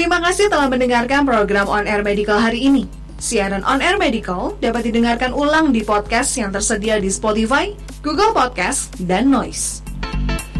Terima kasih telah mendengarkan program On Air Medical hari ini. Siaran On Air Medical dapat didengarkan ulang di podcast yang tersedia di Spotify, Google Podcast, dan Noise.